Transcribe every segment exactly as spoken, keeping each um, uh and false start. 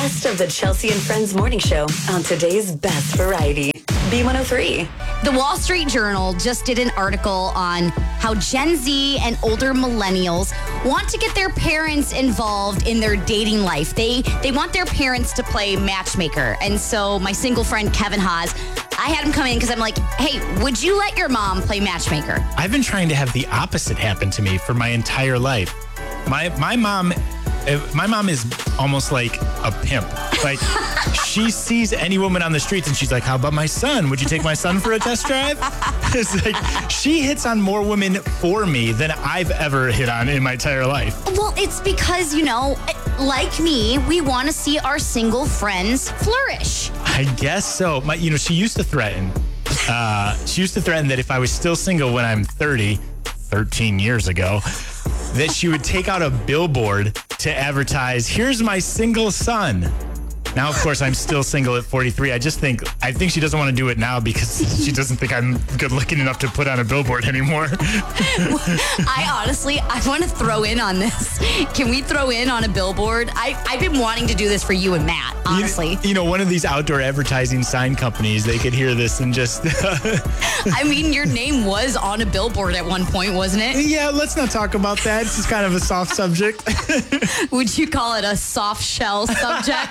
best of the Chelsea and Friends morning show on today's best variety. B one oh three. The Wall Street Journal just did an article on how Gen Z and older millennials want to get their parents involved in their dating life. They they want their parents to play matchmaker. And so my single friend, Kevin Haas, I had him come in because I'm like, hey, would you let your mom play matchmaker? I've been trying to have the opposite happen to me for my entire life. My my mom, my mom is almost like a pimp. Like, she sees any woman on the streets and she's like, how about my son? Would you take my son for a test drive? It's like, she hits on more women for me than I've ever hit on in my entire life. Well, it's because, you know, like me, we want to see our single friends flourish. I guess so. My, you know, she used to threaten. Uh, she used to threaten that if I was still single when I'm thirty, thirteen years ago, that she would take out a billboard to advertise, here's my single son. Now, of course, I'm still single at forty-three. I just think, I think she doesn't want to do it now because she doesn't think I'm good looking enough to put on a billboard anymore. I honestly, I want to throw in on this. Can we throw in on a billboard? I, I've been wanting to do this for you and Matt, honestly. You, you know, one of these outdoor advertising sign companies, they could hear this and just... I mean, your name was on a billboard at one point, wasn't it? Yeah, let's not talk about that. This is kind of a soft subject. Would you call it a soft shell subject?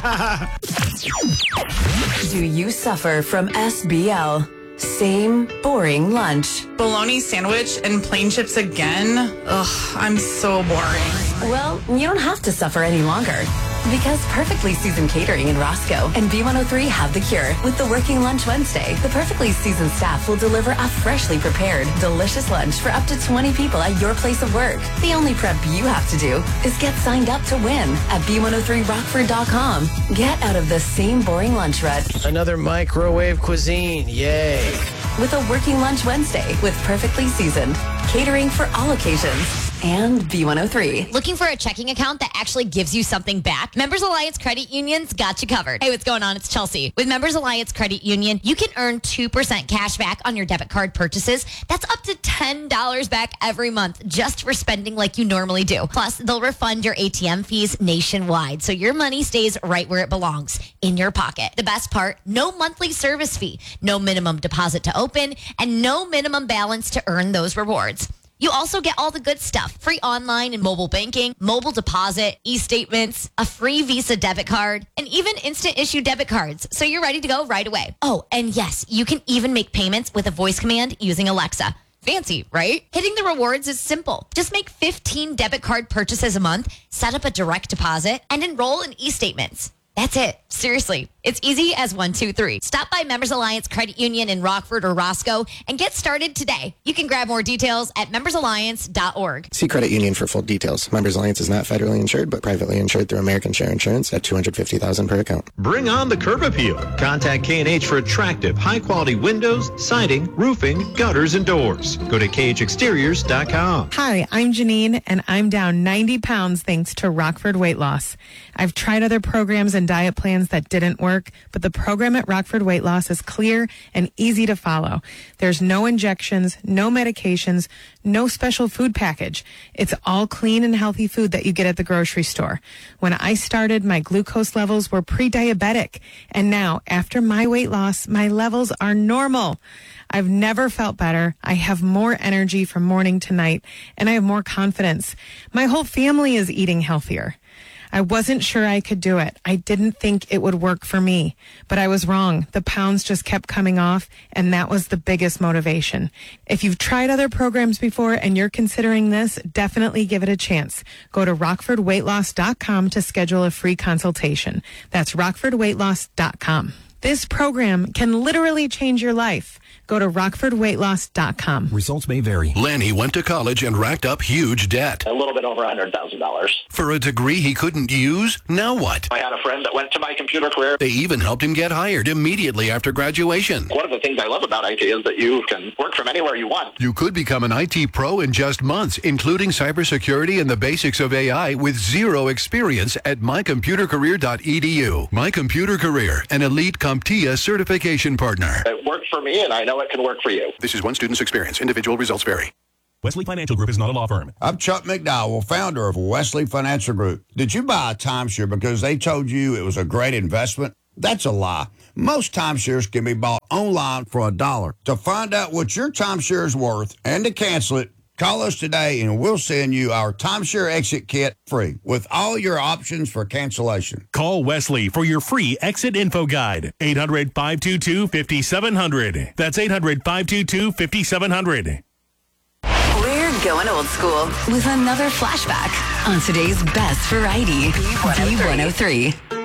Do you suffer from S B L? Same boring lunch. Bologna sandwich and plain chips again? Ugh, I'm so boring. Well, you don't have to suffer any longer. Because Perfectly Seasoned Catering in Roscoe and B one oh three have the cure. With the Working Lunch Wednesday, the Perfectly Seasoned staff will deliver a freshly prepared, delicious lunch for up to twenty people at your place of work. The only prep you have to do is get signed up to win at B one oh three rockford dot com. Get out of the same boring lunch rut. Another microwave cuisine, yay. With a Working Lunch Wednesday with Perfectly Seasoned. Catering for all occasions. And B one oh three. Looking for a checking account that actually gives you something back? Members Alliance Credit Union's got you covered. Hey, what's going on? It's Chelsea. With Members Alliance Credit Union, you can earn two percent cash back on your debit card purchases. That's up to ten dollars back every month just for spending like you normally do. Plus, they'll refund your A T M fees nationwide, so your money stays right where it belongs, in your pocket. The best part, no monthly service fee, no minimum deposit to open, and no minimum balance to earn those rewards. You also get all the good stuff. Free online and mobile banking, mobile deposit, e-statements, a free Visa debit card, and even instant issue debit cards. So you're ready to go right away. Oh, and yes, you can even make payments with a voice command using Alexa. Fancy, right? Hitting the rewards is simple. Just make fifteen debit card purchases a month, set up a direct deposit, and enroll in e-statements. That's it. Seriously. It's easy as one, two, three. Stop by Members Alliance Credit Union in Rockford or Roscoe and get started today. You can grab more details at members alliance dot org. See Credit Union for full details. Members Alliance is not federally insured, but privately insured through American Share Insurance at two hundred fifty thousand dollars per account. Bring on the curb appeal. Contact K and H for attractive, high-quality windows, siding, roofing, gutters, and doors. Go to K H exteriors dot com. Hi, I'm Janine, and I'm down ninety pounds thanks to Rockford Weight Loss. I've tried other programs and diet plans that didn't work, but the program at Rockford Weight Loss is clear and easy to follow. There's no injections, no medications, no special food package. It's all clean and healthy food that you get at the grocery store. When I started, my glucose levels were pre-diabetic, and now, after my weight loss, my levels are normal. I've never felt better. I have more energy from morning to night, and I have more confidence. My whole family is eating healthier. I wasn't sure I could do it. I didn't think it would work for me, but I was wrong. The pounds just kept coming off, and that was the biggest motivation. If you've tried other programs before and you're considering this, definitely give it a chance. Go to rockford weight loss dot com to schedule a free consultation. That's rockford weight loss dot com. This program can literally change your life. Go to rockford weight loss dot com. Results may vary. Lenny went to college and racked up huge debt. A little bit over one hundred thousand dollars. For a degree he couldn't use? Now what? I had a friend that went to my computer career. They even helped him get hired immediately after graduation. One of the things I love about I T is that you can work from anywhere you want. You could become an I T pro in just months, including cybersecurity and the basics of A I with zero experience at my computer career dot e d u. My Computer Career, an elite CompTIA certification partner. It worked for me, and I know it can work for you. This is one student's experience. Individual results vary. Wesley Financial Group is not a law firm. I'm Chuck McDowell, founder of Wesley Financial Group. Did you buy a timeshare because they told you it was a great investment? That's a lie. Most timeshares can be bought online for a dollar. To find out what your timeshare is worth and to cancel it, call us today and we'll send you our timeshare exit kit free with all your options for cancellation. Call Wesley for your free exit info guide. eight hundred, five two two, five seven zero zero. That's eight hundred, five two two, five seven zero zero. We're going old school with another flashback on today's best variety, B one oh three.